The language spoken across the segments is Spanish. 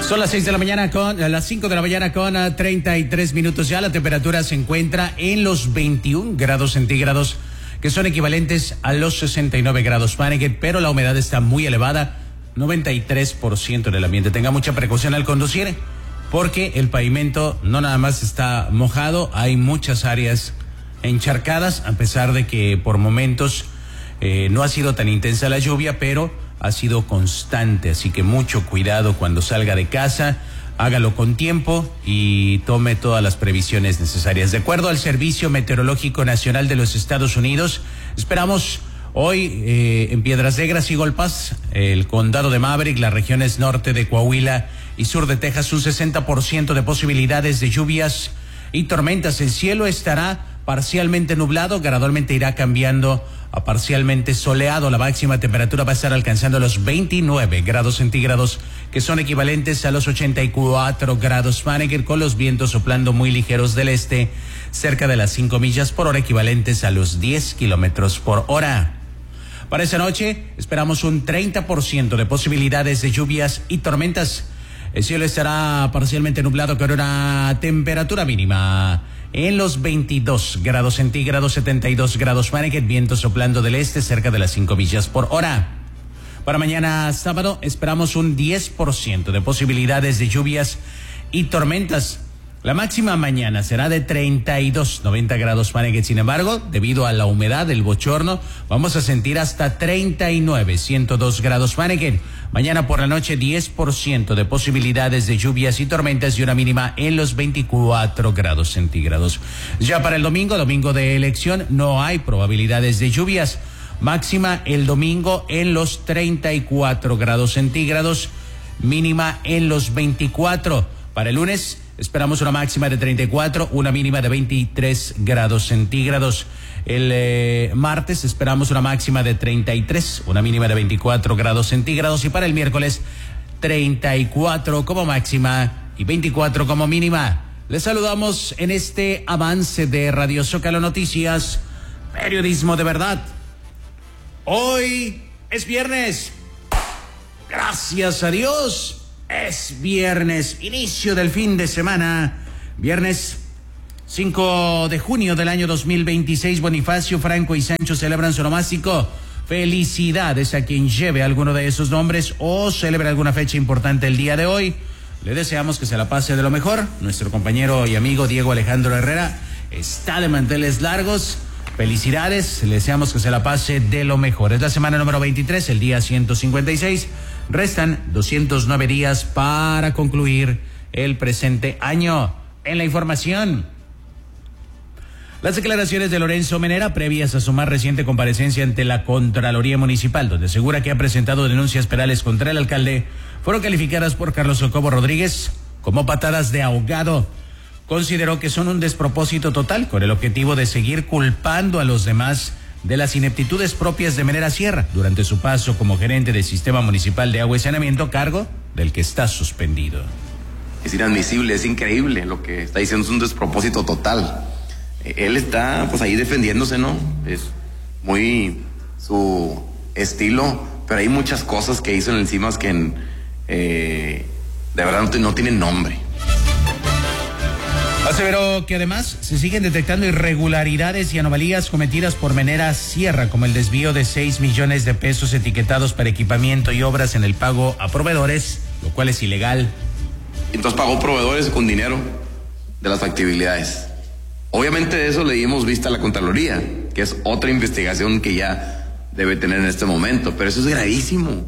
Son las 5 de la mañana con 33 minutos ya. La temperatura se encuentra en los 21 grados centígrados, que son equivalentes a los 69 grados Fahrenheit, pero la humedad está muy elevada, 93% en el ambiente. Tenga mucha precaución al conducir, porque el pavimento no nada más está mojado, hay muchas áreas encharcadas, a pesar de que por momentos no ha sido tan intensa la lluvia, pero ha sido constante, así que mucho cuidado cuando salga de casa, hágalo con tiempo y tome todas las previsiones necesarias. De acuerdo al Servicio Meteorológico Nacional de los Estados Unidos, esperamos hoy en Piedras Negras y Golpaz, el condado de Maverick, las regiones norte de Coahuila y sur de Texas, un 60% de posibilidades de lluvias y tormentas. El cielo estará parcialmente nublado, gradualmente irá cambiando a parcialmente soleado. La máxima temperatura va a estar alcanzando los 29 grados centígrados, que son equivalentes a los 84 grados Fahrenheit, con los vientos soplando muy ligeros del este, cerca de las 5 millas por hora, equivalentes a los 10 kilómetros por hora. Para esa noche esperamos un 30% de posibilidades de lluvias y tormentas. El cielo estará parcialmente nublado con una temperatura mínima en los 22 grados centígrados, 72 grados Fahrenheit, viento soplando del este cerca de las 5 millas por hora. Para mañana sábado esperamos un 10% de posibilidades de lluvias y tormentas. La máxima mañana será de 32, 90 grados Fahrenheit. Sin embargo, debido a la humedad, el bochorno, vamos a sentir hasta 39, 102 grados Fahrenheit. Mañana por la noche 10% de posibilidades de lluvias y tormentas y una mínima en los 24 grados centígrados. Ya para el domingo de elección, no hay probabilidades de lluvias. Máxima el domingo en los 34 grados centígrados, mínima en los 24. Para el lunes esperamos una máxima de 34, una mínima de 23 grados centígrados. El martes esperamos una máxima de 33, una mínima de 24 grados centígrados. Y para el miércoles, 34 como máxima y 24 como mínima. Les saludamos en este avance de Radio Zócalo Noticias, periodismo de verdad. Hoy es viernes. Gracias a Dios. Es viernes, inicio del fin de semana, viernes 5 de junio del año 2026. Bonifacio, Franco y Sancho celebran su onomástico. Felicidades a quien lleve alguno de esos nombres o celebre alguna fecha importante el día de hoy. Le deseamos que se la pase de lo mejor. Nuestro compañero y amigo Diego Alejandro Herrera está de manteles largos. Felicidades, le deseamos que se la pase de lo mejor. Es la semana número 23, el día 156. Restan 209 días para concluir el presente año. En la información, las declaraciones de Lorenzo Menera previas a su más reciente comparecencia ante la Contraloría Municipal, donde asegura que ha presentado denuncias penales contra el alcalde, fueron calificadas por Carlos Jacobo Rodríguez como patadas de ahogado. Consideró que son un despropósito total, con el objetivo de seguir culpando a los demás de las ineptitudes propias de Menera Sierra durante su paso como gerente del Sistema Municipal de Agua y Saneamiento, cargo del que está suspendido. Es inadmisible, es increíble lo que está diciendo, es un despropósito total. Él está pues ahí defendiéndose, ¿no? Es muy su estilo, pero hay muchas cosas que hizo en el CIMAS que de verdad no tienen nombre. Aseveró que además se siguen detectando irregularidades y anomalías cometidas por Menera Sierra, como el desvío de 6 millones de pesos etiquetados para equipamiento y obras en el pago a proveedores, lo cual es ilegal. Entonces pagó proveedores con dinero de las factibilidades. Obviamente de eso le dimos vista a la Contraloría, que es otra investigación que ya debe tener en este momento, pero eso es gravísimo.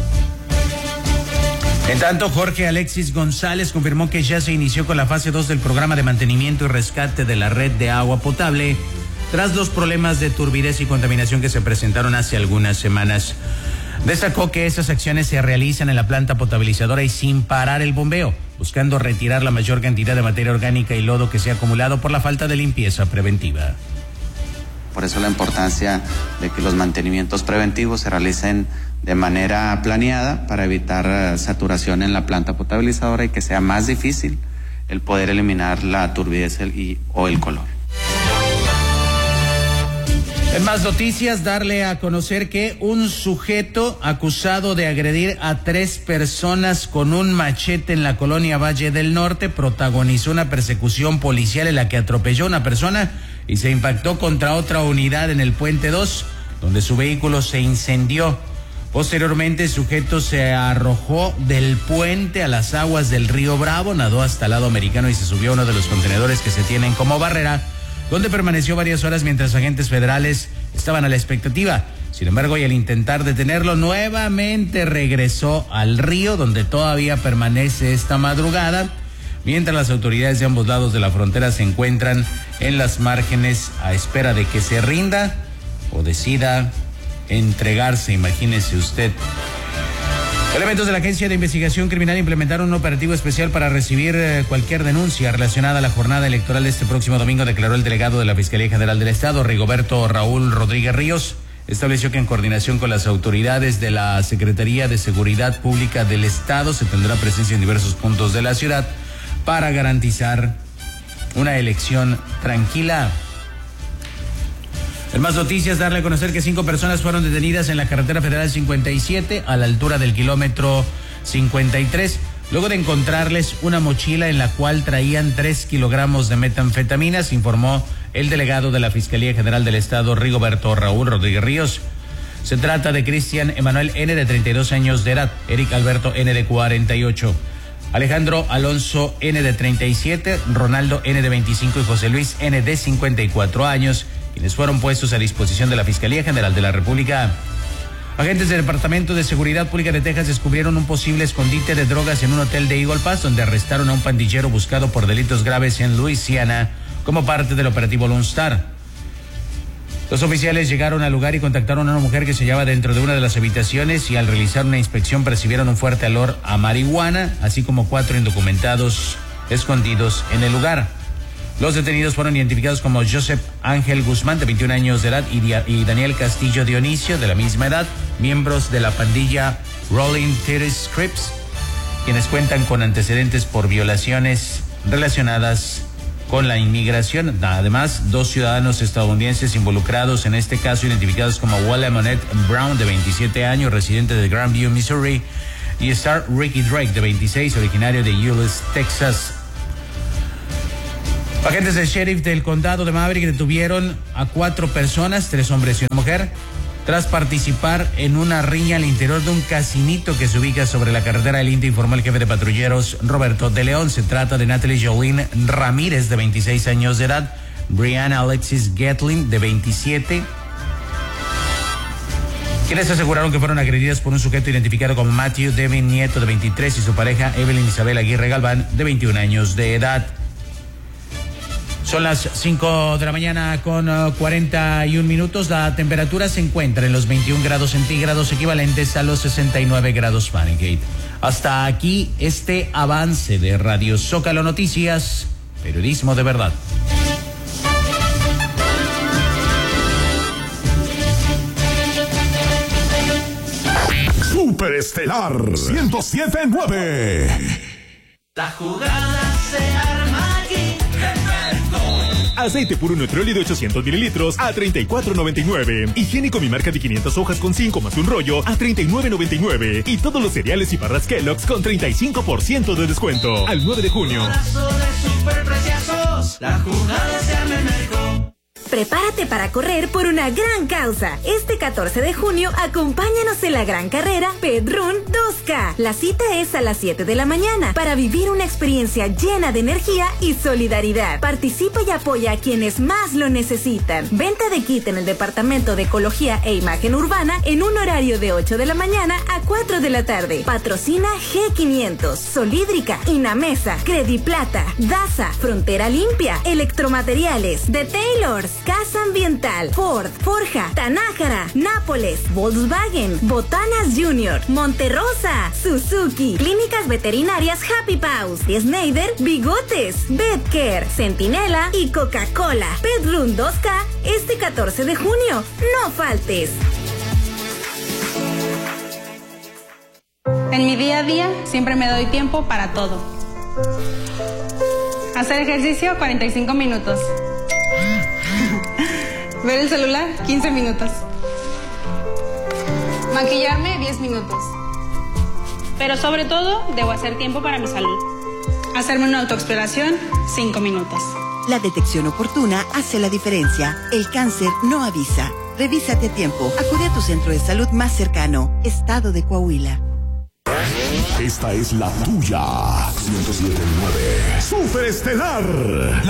En tanto, Jorge Alexis González confirmó que ya se inició con la fase 2 del programa de mantenimiento y rescate de la red de agua potable tras los problemas de turbidez y contaminación que se presentaron hace algunas semanas. Destacó que esas acciones se realizan en la planta potabilizadora y sin parar el bombeo, buscando retirar la mayor cantidad de materia orgánica y lodo que se ha acumulado por la falta de limpieza preventiva. Por eso la importancia de que los mantenimientos preventivos se realicen de manera planeada para evitar saturación en la planta potabilizadora y que sea más difícil el poder eliminar la turbidez o el color. En más noticias, darle a conocer que un sujeto acusado de agredir a 3 personas con un machete en la colonia Valle del Norte protagonizó una persecución policial en la que atropelló a una persona y se impactó contra otra unidad en el Puente 2, donde su vehículo se incendió. Posteriormente, el sujeto se arrojó del puente a las aguas del río Bravo, nadó hasta el lado americano y se subió a uno de los contenedores que se tienen como barrera, donde permaneció varias horas mientras agentes federales estaban a la expectativa. Sin embargo, y al intentar detenerlo, nuevamente regresó al río, donde todavía permanece esta madrugada, mientras las autoridades de ambos lados de la frontera se encuentran en las márgenes a espera de que se rinda o decida entregarse, imagínese usted. Elementos de la Agencia de Investigación Criminal implementaron un operativo especial para recibir cualquier denuncia relacionada a la jornada electoral de este próximo domingo, declaró el delegado de la Fiscalía General del Estado, Rigoberto Raúl Rodríguez Ríos. Estableció que en coordinación con las autoridades de la Secretaría de Seguridad Pública del Estado se tendrá presencia en diversos puntos de la ciudad para garantizar una elección tranquila. En más noticias, darle a conocer que 5 personas fueron detenidas en la carretera federal 57 a la altura del kilómetro 53, luego de encontrarles una mochila en la cual traían 3 kilogramos de metanfetaminas, informó el delegado de la Fiscalía General del Estado, Rigoberto Raúl Rodríguez Ríos. Se trata de Cristian Emanuel N., de 32 años de edad, Eric Alberto N., de 48, Alejandro Alonso N., de 37, Ronaldo N., de 25 y José Luis N., de 54 años, quienes fueron puestos a disposición de la Fiscalía General de la República. Agentes del Departamento de Seguridad Pública de Texas descubrieron un posible escondite de drogas en un hotel de Eagle Pass, donde arrestaron a un pandillero buscado por delitos graves en Luisiana como parte del operativo Lone Star. Los oficiales llegaron al lugar y contactaron a una mujer que se hallaba dentro de una de las habitaciones y al realizar una inspección percibieron un fuerte olor a marihuana, así como 4 indocumentados escondidos en el lugar. Los detenidos fueron identificados como Joseph Ángel Guzmán, de 21 años de edad, y Daniel Castillo Dionisio, de la misma edad, miembros de la pandilla Rolling Thirties Crips, quienes cuentan con antecedentes por violaciones relacionadas con la inmigración. Además, 2 ciudadanos estadounidenses involucrados en este caso, identificados como Walla Monette Brown, de 27 años, residente de Grandview, Missouri, y Star Ricky Drake, de 26, originario de Euless, Texas. Agentes del sheriff del condado de Maverick detuvieron a 4 personas, 3 hombres y una mujer, tras participar en una riña al interior de un casinito que se ubica sobre la carretera del Indio, informó el jefe de patrulleros Roberto de León. Se trata de Natalie Jolene Ramírez, de 26 años de edad, Brianna Alexis Gatlin, de 27, quienes aseguraron que fueron agredidas por un sujeto identificado como Matthew Devin Nieto, de 23, y su pareja Evelyn Isabel Aguirre Galván, de 21 años de edad. Son las 5 de la mañana con 41 minutos. La temperatura se encuentra en los 21 grados centígrados, equivalentes a los 69 grados Fahrenheit. Hasta aquí este avance de Radio Zócalo Noticias, periodismo de verdad. Superestelar 107.9. La jugada se arma aquí. Aceite puro Neutroli de 800 mililitros a $34.99. Higiénico Mi Marca de 500 hojas con 5 más un rollo a $39.99. Y todos los cereales y barras Kellogg's con 35% de descuento. Al 9 de junio. La jugada se arma en México. Prepárate para correr por una gran causa. Este 14 de junio, acompáñanos en la gran carrera Pedrún 2K. La cita es a las 7 de la mañana para vivir una experiencia llena de energía y solidaridad. Participa y apoya a quienes más lo necesitan. Venta de kit en el Departamento de Ecología e Imagen Urbana en un horario de 8 de la mañana a 4 de la tarde. Patrocina G500, Solídrica, Inamesa, Crediplata, Daza, Frontera Limpia, Electromateriales, The Taylors, Casa Ambiental, Ford, Forja, Tanájara, Nápoles, Volkswagen, Botanas Junior, Monterrosa, Suzuki, Clínicas Veterinarias Happy Paws, Schneider, Bigotes, Betcare, Centinela y Coca-Cola. Pedrún 2K este 14 de junio. No faltes. En mi día a día siempre me doy tiempo para todo. Hacer ejercicio 45 minutos. Ver el celular, 15 minutos. Maquillarme, 10 minutos. Pero sobre todo, debo hacer tiempo para mi salud. Hacerme una autoexploración, 5 minutos. La detección oportuna hace la diferencia. El cáncer no avisa. Revísate a tiempo. Acude a tu centro de salud más cercano. Estado de Coahuila. Esta es la tuya. 107.9. Superestelar.